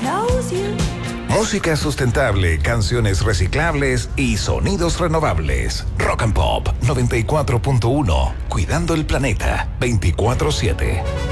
Música sustentable, canciones reciclables y sonidos renovables. Rock and Pop 94.1. Cuidando el planeta 24/7.